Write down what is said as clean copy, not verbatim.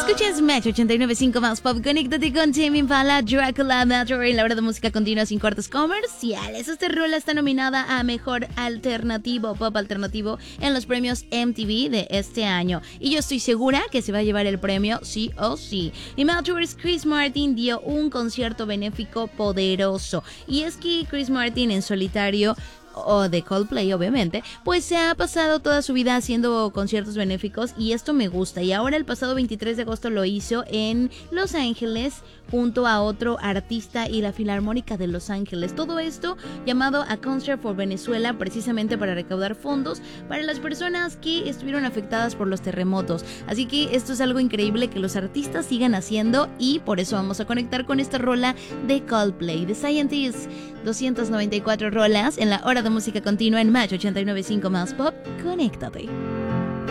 Escuchas Match 89.5 más pop. Conéctate con Tame Impala, Dracula, Metro en la hora de música continua sin cortes comerciales. Esta rola está nominada a Mejor Alternativo, Pop Alternativo en los premios MTV de este año. Y yo estoy segura que se va a llevar el premio sí o sí. Y Meltware's Chris Martin dio un concierto benéfico poderoso. Y es que Chris Martin en solitario, o de Coldplay obviamente, pues se ha pasado toda su vida haciendo conciertos benéficos y esto me gusta. Y ahora el pasado 23 de agosto lo hizo en Los Ángeles junto a otro artista y la Filarmónica de Los Ángeles. Todo esto llamado A Concert for Venezuela, precisamente para recaudar fondos para las personas que estuvieron afectadas por los terremotos. Así que esto es algo increíble que los artistas sigan haciendo y por eso vamos a conectar con esta rola de Coldplay, The Scientist. 294 rolas en la hora de música continua en Match 89.5 más pop. Conéctate.